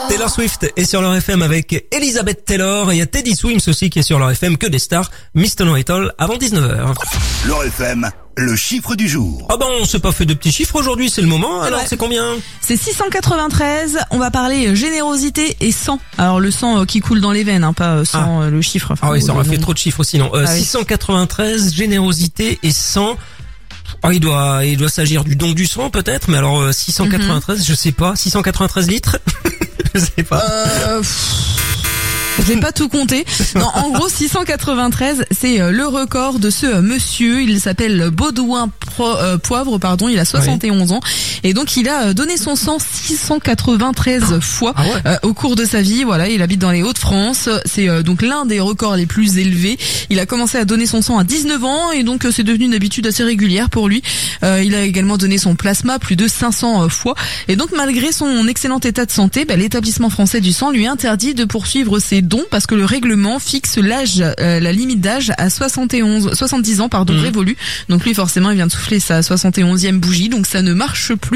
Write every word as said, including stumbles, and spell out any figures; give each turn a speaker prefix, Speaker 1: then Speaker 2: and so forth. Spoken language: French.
Speaker 1: Taylor Swift est sur leur F M avec Elizabeth Taylor. Il y a Teddy Swims aussi qui est sur leur F M, que des stars. Mister Know-It-All avant dix-neuf heures.
Speaker 2: Leur F M, le chiffre du jour.
Speaker 1: Ah ben on s'est pas fait de petits chiffres aujourd'hui, c'est le moment. Alors
Speaker 3: Ouais.
Speaker 1: c'est combien?
Speaker 3: C'est six cent quatre-vingt-treize. On va parler générosité et sang. Alors le sang euh, qui coule dans les veines, hein, pas euh, sang euh, le chiffre. Enfin,
Speaker 1: Ah oui, ça
Speaker 3: le
Speaker 1: aurait fait
Speaker 3: nombre.
Speaker 1: trop de chiffres sinon. Euh,
Speaker 3: Ah oui.
Speaker 1: six cent quatre-vingt-treize, générosité et sang. Oh, il doit, il doit s'agir du don du sang peut-être, mais alors euh, six cent quatre-vingt-treize, je sais pas, six cent quatre-vingt-treize litres, je sais pas.
Speaker 3: Euh, pff, je vais pas tout compter. Non, en gros, six cent quatre-vingt-treize, c'est euh, le record de ce euh, monsieur. Il s'appelle Baudouin Pro, euh, Poivre, pardon. Il a soixante et onze ans. Et donc, il a euh, donné son sang six cent quatre-vingt-treize fois
Speaker 1: Ah ouais.
Speaker 3: euh, au cours de sa vie. Voilà, il habite dans les Hauts-de-France. C'est euh, donc l'un des records les plus élevés. Il a commencé à donner son sang à dix-neuf ans et donc euh, c'est devenu une habitude assez régulière pour lui. Euh, il a également donné son plasma plus de cinq cents euh, fois. Et donc, malgré son excellent état de santé, bah, l'établissement français du sang lui interdit de poursuivre ses dons parce que le règlement fixe l'âge, euh, la limite d'âge à soixante et onze, soixante-dix ans, pardon,
Speaker 1: Mmh.
Speaker 3: révolu. Donc lui, forcément, il vient de souffler sa soixante et onzième bougie, donc ça ne marche plus.